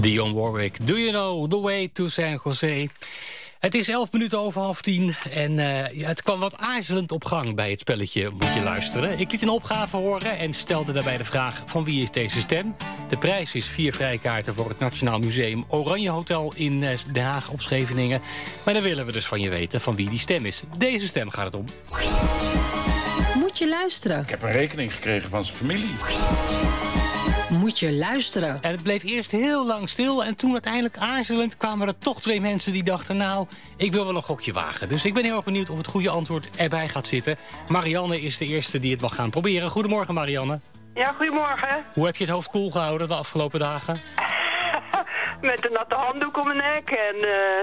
Dionne Warwick, Do You Know The Way to San Jose? Het is 11 minuten over 9:30 en het kwam wat aarzelend op gang bij het spelletje Moet je luisteren. Ik liet een opgave horen en stelde daarbij de vraag: van wie is deze stem? De prijs is 4 vrijkaarten voor het Nationaal Museum Oranje Hotel in Den Haag op Scheveningen. Maar dan willen we dus van je weten van wie die stem is. Deze stem gaat het om. Moet je luisteren. Ik heb een rekening gekregen van zijn familie. Moet je luisteren. En het bleef eerst heel lang stil en toen uiteindelijk aarzelend kwamen er toch 2 mensen die dachten: nou, ik wil wel een gokje wagen. Dus ik ben heel erg benieuwd of het goede antwoord erbij gaat zitten. Marianne is de eerste die het mag gaan proberen. Goedemorgen, Marianne. Ja, goedemorgen. Hoe heb je het hoofd koel gehouden de afgelopen dagen? Met een natte handdoek om mijn nek en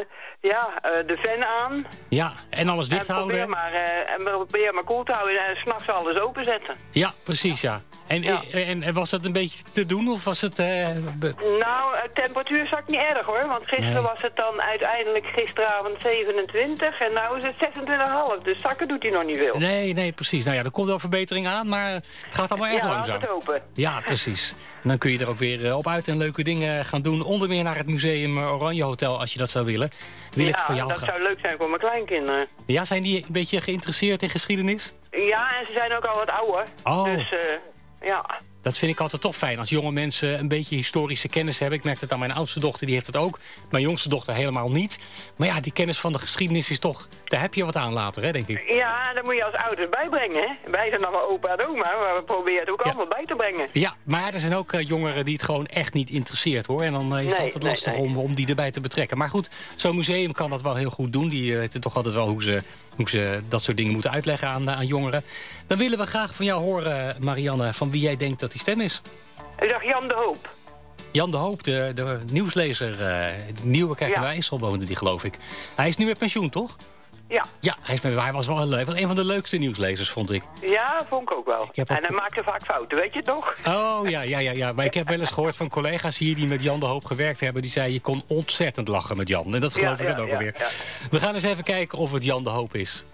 de fan aan. Ja, en alles dicht houden. Probeer maar koel te houden en 's nachts alles openzetten. Ja, precies, ja. En was dat een beetje te doen of was het... Nou, temperatuur zakt niet erg hoor. Want gisteren was het dan uiteindelijk gisteravond 27 en nu is het 26,5. Dus zakken doet hij nog niet veel. Nee, precies. Nou ja, er komt wel verbetering aan, maar het gaat allemaal erg langzaam. Ja, het open. Ja, precies. En dan kun je er ook weer op uit en leuke dingen gaan doen. Onder meer naar het Museum Oranje Hotel, als je dat zou willen. Dat zou leuk zijn voor mijn kleinkinderen. Ja, zijn die een beetje geïnteresseerd in geschiedenis? Ja, en ze zijn ook al wat ouder. Oh. Dus ja. Dat vind ik altijd toch fijn, als jonge mensen een beetje historische kennis hebben. Ik merk het aan mijn oudste dochter, die heeft het ook. Mijn jongste dochter helemaal niet. Maar ja, die kennis van de geschiedenis is toch... Daar heb je wat aan later, hè, denk ik. Ja, dat moet je als ouders bijbrengen, hè. Wij zijn dan wel opa en oma, maar we proberen het ook allemaal bij te brengen. Ja, maar er zijn ook jongeren die het gewoon echt niet interesseert, hoor. En dan is het altijd lastig om die erbij te betrekken. Maar goed, zo'n museum kan dat wel heel goed doen. Die weten toch altijd wel hoe ze dat soort dingen moeten uitleggen aan jongeren. Dan willen we graag van jou horen, Marianne, van wie jij denkt dat die stem is. Ik dacht Jan de Hoop. Jan de Hoop, de nieuwslezer, Nieuwekerk aan de IJssel woonde die, geloof ik. Hij is nu met pensioen, toch? Ja. Ja, hij was wel een van de leukste nieuwslezers, vond ik. Ja, vond ik ook wel. En hij maakte vaak fouten, weet je toch? Oh, ja. Maar ik heb wel eens gehoord van collega's hier die met Jan de Hoop gewerkt hebben. Die zeiden, je kon ontzettend lachen met Jan. En dat geloof ik dan ook alweer. Ja. We gaan eens even kijken of het Jan de Hoop is.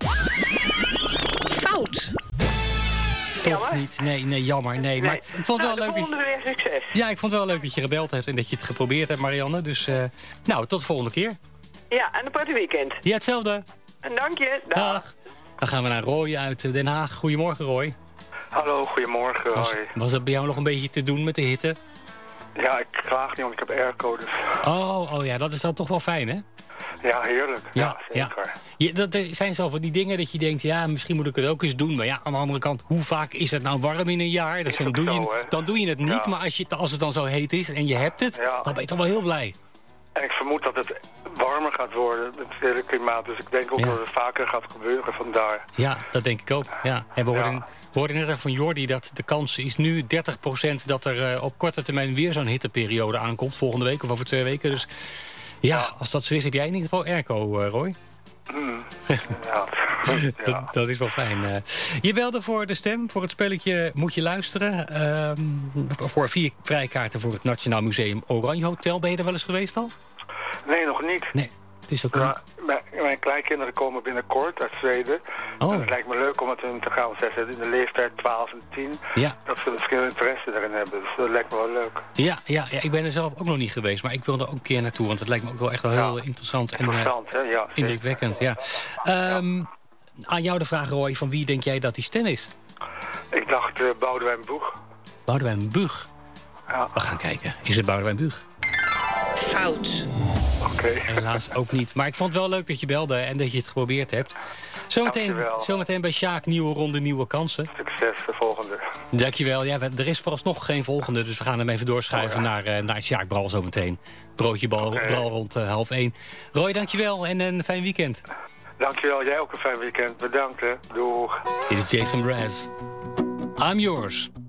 Fout. Toch niet? Nee, jammer. Nee. Maar ik vond het wel leuk. Weer succes. Ja, ik vond het wel leuk dat je gebeld hebt en dat je het geprobeerd hebt, Marianne. Dus, tot de volgende keer. Ja, en een prettig weekend. Ja, hetzelfde. En dank je. Dag. Dan gaan we naar Roy uit Den Haag. Goedemorgen, Roy. Hallo, goedemorgen, Roy. Was het bij jou nog een beetje te doen met de hitte? Ja, ik klaag niet, want ik heb airco, dus... Oh ja, dat is dan toch wel fijn, hè? Ja, heerlijk. Ja, zeker. Ja, dat zijn zo van die dingen dat je denkt, ja, misschien moet ik het ook eens doen. Maar ja, aan de andere kant, hoe vaak is het nou warm in een jaar? Dus dan doe je het niet, ja. Maar als het dan zo heet is en je hebt het, dan ben je toch wel heel blij. En ik vermoed dat het warmer gaat worden, het hele klimaat. Dus ik denk ook dat het vaker gaat gebeuren vandaar. Ja, dat denk ik ook. Ja. En we hoorden net van Jordi dat de kans is nu 30% dat er op korte termijn weer zo'n hitteperiode aankomt. Volgende week of over 2 weken. Dus ja, als dat zo is, heb jij in ieder geval airco, Roy. Dat is wel fijn. Je belde voor de stem, voor het spelletje Moet je luisteren. Voor 4 vrijkaarten voor het Nationaal Museum Oranje Hotel. Ben je er wel eens geweest al? Nee, nog niet. Nee, het is ook mijn kleinkinderen komen binnenkort uit Zweden. Oh. En het lijkt me leuk om het hun te gaan zetten in de leeftijd 12 en 10. Ja. Dat ze verschillende interesse erin hebben. Dus dat lijkt me wel leuk. Ja, ik ben er zelf ook nog niet geweest. Maar ik wil er ook een keer naartoe. Want het lijkt me ook wel echt wel heel interessant. Interessant, hè? Ja, indrukwekkend, ja. Aan jou de vraag, Roy, van wie denk jij dat die stem is? Ik dacht Boudewijn Boeg. Boudewijn Boeg? Ja. We gaan kijken. Is het Boudewijn Boeg? Fout. Oké. Helaas ook niet. Maar ik vond het wel leuk dat je belde en dat je het geprobeerd hebt. Zometeen bij Sjaak, nieuwe ronde, nieuwe kansen. Succes, de volgende. Dankjewel. Ja, er is vooralsnog geen volgende, dus we gaan hem even doorschuiven naar Sjaak Bral zometeen. Broodje Bral rond 12:30. Roy, dankjewel en een fijn weekend. Dankjewel, jij ook een fijn weekend. Bedankt, hè. Doeg. Dit is Jason Mraz. I'm yours.